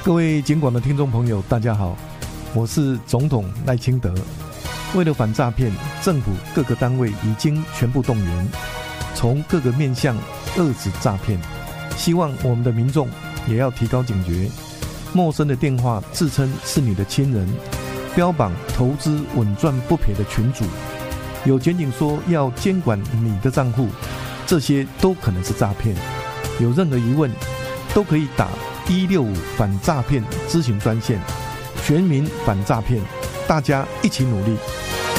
各位警广的听众朋友，大家好，我是总统赖清德。为了反诈骗，政府各个单位已经全部动员，从各个面向遏止诈骗。希望我们的民众也要提高警觉，陌生的电话自称是你的亲人，标榜投资稳赚不赔的群组，有检警说要监管你的账户，这些都可能是诈骗。有任何疑问，都可以打165反诈骗咨询专线，全民反诈骗，大家一起努力。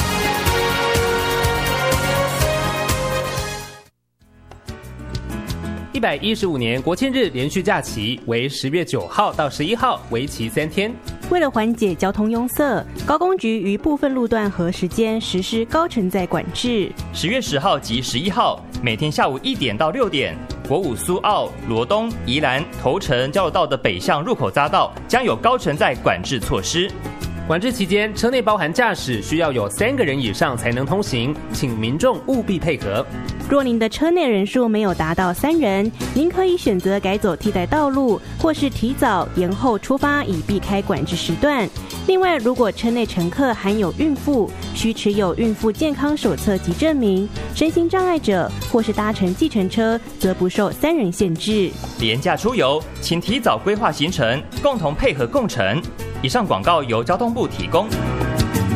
115年国庆日连续假期为10月9号到11号，为期3天。 为了缓解交通拥塞，高公局于部分路段和时间实施高承载管制。 10月10号及11号，每天下午1点到6点，国五苏澳、罗东、宜兰、头城交流道的北向入口匝道将有高承载管制措施。 管制期间，车内包含驾驶需要有3个人以上才能通行，请民众务必配合。 若您的车内人数没有达到3人，您可以选择改走替代道路，或是提早延后出发，以避开管制时段。另外，如果车内乘客含有孕妇，需持有孕妇健康手册及证明；身心障碍者或是搭乘计程车，则不受3人限制。 廉价出游，请提早规划行程，共同配合共乘。以上广告由交通部提供。